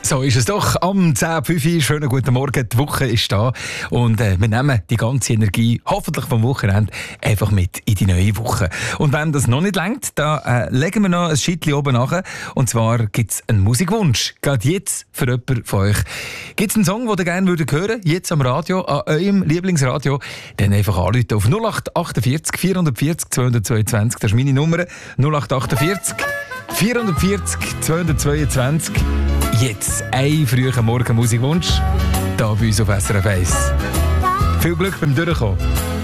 So ist es doch. Am 10.05 Uhr. Schönen guten Morgen. Die Woche ist da. Und wir nehmen die ganze Energie, hoffentlich vom Wochenende, einfach mit in die neue Woche. Und wenn das noch nicht reicht, dann legen wir noch ein Scheitchen oben nach. Und zwar gibt es einen Musikwunsch. Gerade jetzt für jemanden von euch. Gibt es einen Song, den ihr gerne hören würdet? Jetzt am Radio, an eurem Lieblingsradio? Dann einfach anrufen auf 0848 440 222. Das ist meine Nummer. 0848 440 222. Jetzt ein früher Morgen Musikwunsch. Hier bei uns auf SRF 1. Viel Glück beim Durchkommen.